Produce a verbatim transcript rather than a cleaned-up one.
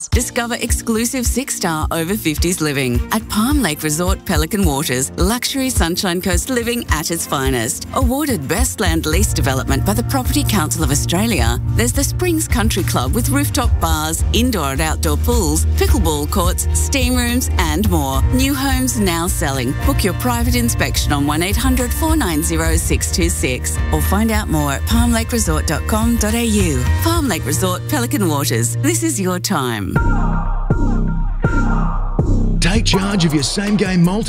Discover exclusive six-star over fifties living at Palm Lake Resort Pelican Waters. Luxury Sunshine Coast living at its finest. Awarded Best Land Lease Development by the Property Council of Australia. There's the Springs Country Club with rooftop bars, indoor and outdoor pools, pickleball courts, steam rooms and more. New homes now selling. Book your private inspection on one eight hundred, four nine zero, six two six or find out more at palm lake resort dot com dot a u. Palm Lake Resort Pelican Waters. This is your time. Take charge of your same game multi